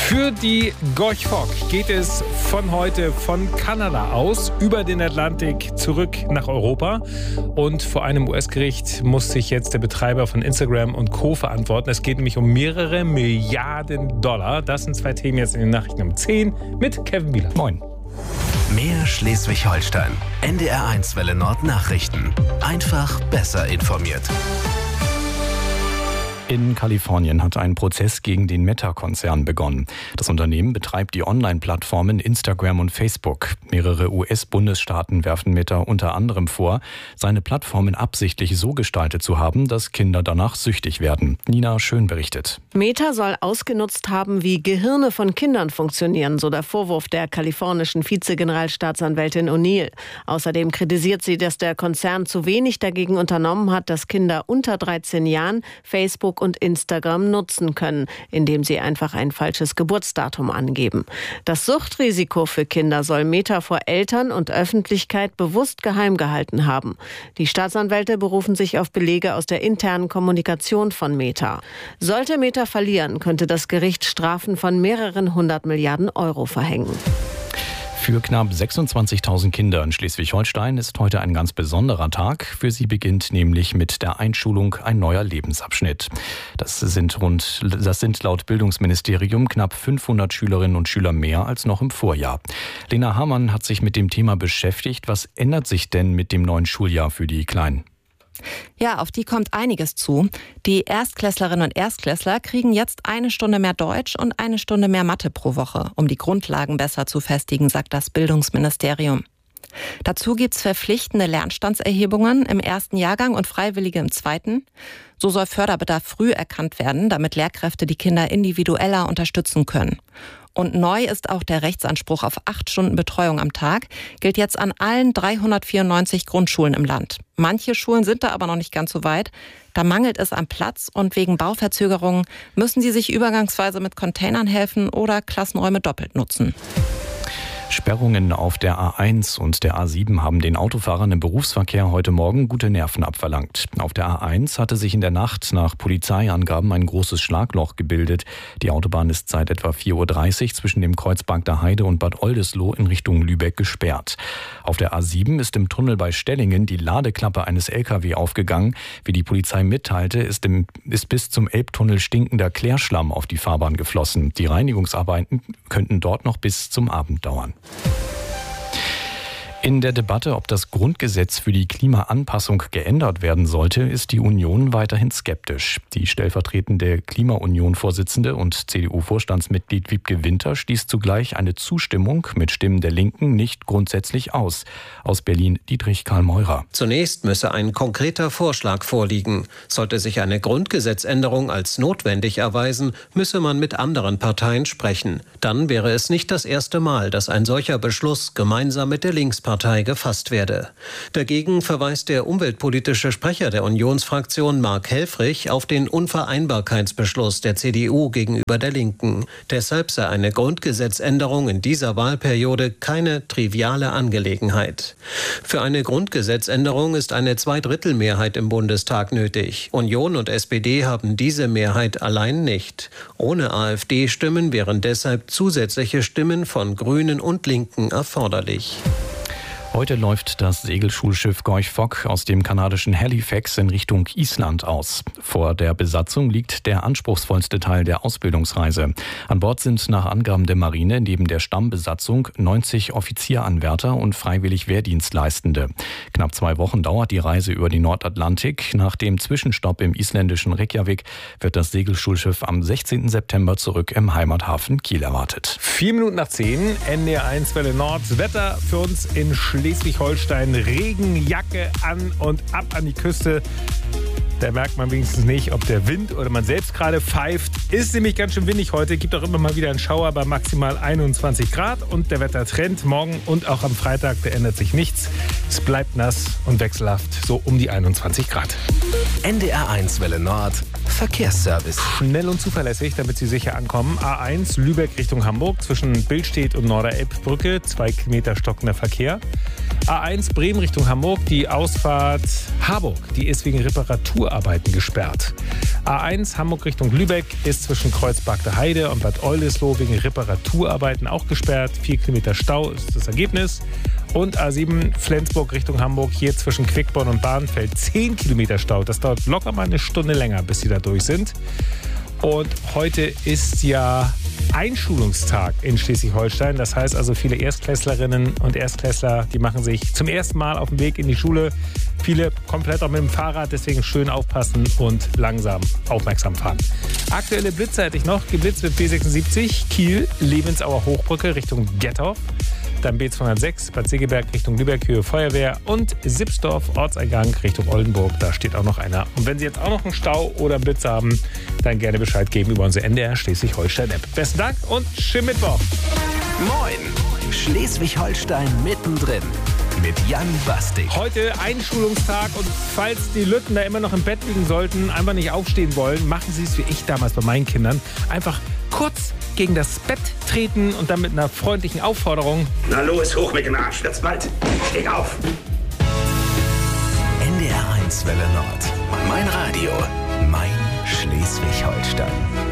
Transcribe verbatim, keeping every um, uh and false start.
Für die Gorch Fock geht es von heute von Kanada aus über den Atlantik zurück nach Europa. Und vor einem U S-Gericht muss sich jetzt der Betreiber von Instagram und Co. verantworten. Es geht nämlich um mehrere Milliarden Dollar. Das sind zwei Themen jetzt in den Nachrichten um zehn mit Kevin Bieler. Moin. Mehr Schleswig-Holstein. N D R eins Welle Nord Nachrichten. Einfach besser informiert. In Kalifornien hat ein Prozess gegen den Meta-Konzern begonnen. Das Unternehmen betreibt die Online-Plattformen Instagram und Facebook. Mehrere U S-Bundesstaaten werfen Meta unter anderem vor, seine Plattformen absichtlich so gestaltet zu haben, dass Kinder danach süchtig werden. Nina Schön berichtet. Meta soll ausgenutzt haben, wie Gehirne von Kindern funktionieren, so der Vorwurf der kalifornischen Vize-Generalstaatsanwältin O'Neill. Außerdem kritisiert sie, dass der Konzern zu wenig dagegen unternommen hat, dass Kinder unter dreizehn Jahren Facebook und Instagram nutzen können, indem sie einfach ein falsches Geburtsdatum angeben. Das Suchtrisiko für Kinder soll Meta vor Eltern und Öffentlichkeit bewusst geheim gehalten haben. Die Staatsanwälte berufen sich auf Belege aus der internen Kommunikation von Meta. Sollte Meta verlieren, könnte das Gericht Strafen von mehreren hundert Milliarden Euro verhängen. Für knapp sechsundzwanzigtausend Kinder in Schleswig-Holstein ist heute ein ganz besonderer Tag. Für sie beginnt nämlich mit der Einschulung ein neuer Lebensabschnitt. Das sind rund, das sind laut Bildungsministerium knapp fünfhundert Schülerinnen und Schüler mehr als noch im Vorjahr. Lena Hamann hat sich mit dem Thema beschäftigt. Was ändert sich denn mit dem neuen Schuljahr für die Kleinen? Ja, auf die kommt einiges zu. Die Erstklässlerinnen und Erstklässler kriegen jetzt eine Stunde mehr Deutsch und eine Stunde mehr Mathe pro Woche, um die Grundlagen besser zu festigen, sagt das Bildungsministerium. Dazu gibt's verpflichtende Lernstandserhebungen im ersten Jahrgang und freiwillige im zweiten. So soll Förderbedarf früh erkannt werden, damit Lehrkräfte die Kinder individueller unterstützen können. Und neu ist auch der Rechtsanspruch auf acht Stunden Betreuung am Tag, gilt jetzt an allen dreihundertvierundneunzig Grundschulen im Land. Manche Schulen sind da aber noch nicht ganz so weit. Da mangelt es am Platz und wegen Bauverzögerungen müssen sie sich übergangsweise mit Containern helfen oder Klassenräume doppelt nutzen. Sperrungen auf der A eins und der A sieben haben den Autofahrern im Berufsverkehr heute Morgen gute Nerven abverlangt. Auf der A eins hatte sich in der Nacht nach Polizeiangaben ein großes Schlagloch gebildet. Die Autobahn ist seit etwa vier Uhr dreißig zwischen dem Kreuz Bagda Heide und Bad Oldesloe in Richtung Lübeck gesperrt. Auf der A sieben ist im Tunnel bei Stellingen die Ladeklappe eines L K W aufgegangen. Wie die Polizei mitteilte, ist, im, ist bis zum Elbtunnel stinkender Klärschlamm auf die Fahrbahn geflossen. Die Reinigungsarbeiten könnten dort noch bis zum Abend dauern. In der Debatte, ob das Grundgesetz für die Klimaanpassung geändert werden sollte, ist die Union weiterhin skeptisch. Die stellvertretende Klima-Union-Vorsitzende und C D U-Vorstandsmitglied Wiebke Winter stieß zugleich eine Zustimmung mit Stimmen der Linken nicht grundsätzlich aus. Aus Berlin Dietrich Karl Meurer. Zunächst müsse ein konkreter Vorschlag vorliegen. Sollte sich eine Grundgesetzänderung als notwendig erweisen, müsse man mit anderen Parteien sprechen. Dann wäre es nicht das erste Mal, dass ein solcher Beschluss gemeinsam mit der Linkspartei Partei gefasst werde. Dagegen verweist der umweltpolitische Sprecher der Unionsfraktion Mark Helfrich auf den Unvereinbarkeitsbeschluss der C D U gegenüber der Linken. Deshalb sei eine Grundgesetzänderung in dieser Wahlperiode keine triviale Angelegenheit. Für eine Grundgesetzänderung ist eine Zweidrittelmehrheit im Bundestag nötig. Union und S P D haben diese Mehrheit allein nicht. Ohne AfD-Stimmen wären deshalb zusätzliche Stimmen von Grünen und Linken erforderlich. Heute läuft das Segelschulschiff Gorch Fock aus dem kanadischen Halifax in Richtung Island aus. Vor der Besatzung liegt der anspruchsvollste Teil der Ausbildungsreise. An Bord sind nach Angaben der Marine neben der Stammbesatzung neunzig Offizieranwärter und freiwillig Wehrdienstleistende. Knapp zwei Wochen dauert die Reise über den Nordatlantik. Nach dem Zwischenstopp im isländischen Reykjavik wird das Segelschulschiff am sechzehnten September zurück im Heimathafen Kiel erwartet. Vier Minuten nach zehn, N D R eins Welle Nord. Wetter für uns in Schleswig-Holstein. Regenjacke an und ab an die Küste. Da merkt man wenigstens nicht, ob der Wind oder man selbst gerade pfeift. Ist nämlich ganz schön windig heute. Gibt auch immer mal wieder einen Schauer bei maximal einundzwanzig Grad. Und der Wettertrend morgen und auch am Freitag, da ändert sich nichts. Es bleibt nass und wechselhaft, so um die einundzwanzig Grad. N D R eins Welle Nord Verkehrsservice. Schnell und zuverlässig, damit Sie sicher ankommen. A eins Lübeck Richtung Hamburg zwischen Billstedt und Norderelbbrücke. Zwei Kilometer stockender Verkehr. A eins Bremen Richtung Hamburg, die Ausfahrt Harburg, die ist wegen Reparaturarbeiten gesperrt. A eins Hamburg Richtung Lübeck ist zwischen Kreuzberg der Heide und Bad Oldesloe wegen Reparaturarbeiten auch gesperrt. Vier Kilometer Stau ist das Ergebnis. Und A sieben Flensburg Richtung Hamburg, hier zwischen Quickborn und Bahnfeld zehn Kilometer Stau. Das dauert locker mal eine Stunde länger, bis sie da durch sind. Und heute ist ja Einschulungstag in Schleswig-Holstein. Das heißt also, viele Erstklässlerinnen und Erstklässler, die machen sich zum ersten Mal auf den Weg in die Schule. Viele komplett auch mit dem Fahrrad, deswegen schön aufpassen und langsam aufmerksam fahren. Aktuelle Blitze hätte ich noch. Geblitzt mit B sechsundsiebzig, Kiel, Lebensauer Hochbrücke Richtung Gettorf. Dann B zweihundertsechs, Bad Segeberg Richtung Lübeck, Höhe Feuerwehr und Sipsdorf, Ortseingang Richtung Oldenburg. Da steht auch noch einer. Und wenn Sie jetzt auch noch einen Stau oder einen Blitz haben, dann gerne Bescheid geben über unsere N D R Schleswig-Holstein-App. Besten Dank und schönen Mittwoch. Moin, Schleswig-Holstein mittendrin mit Jan Bastik. Heute Einschulungstag und falls die Lütten da immer noch im Bett liegen sollten, einfach nicht aufstehen wollen, machen Sie es wie ich damals bei meinen Kindern. Einfach kurz gegen das Bett treten und dann mit einer freundlichen Aufforderung: Na los, hoch mit dem Arsch, wird's bald. Steh auf. N D R eins Welle Nord. Mein Radio, mein Schleswig-Holstein.